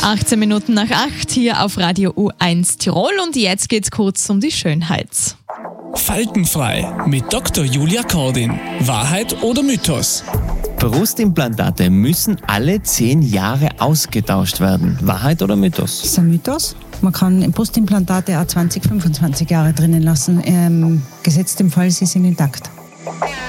18 Minuten nach 8 hier auf Radio U1 Tirol und jetzt geht's kurz um die Schönheit. Faltenfrei mit Dr. Julia Kordin. Wahrheit oder Mythos? Brustimplantate müssen alle 10 Jahre ausgetauscht werden. Wahrheit oder Mythos? Das ist ein Mythos. Man kann Brustimplantate auch 20, 25 Jahre drinnen lassen. Gesetzt im Fall, sie sind intakt.